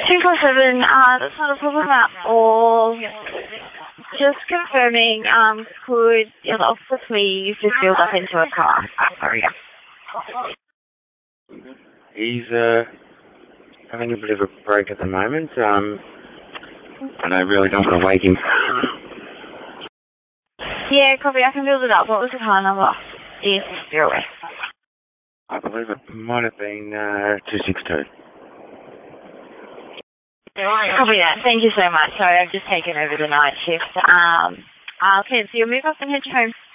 247, that's not a problem at all. Just confirming, could the officer please just build up into a car? Sorry. He's having a bit of a break at the moment, and I really don't want to wake him. Yeah, copy, I can build it up. What was the car number? Yes, 0 West. I believe it might have been 262. Copy that. Thank you so much. Sorry, I've just taken over the night shift. Okay, so you'll move up and head home.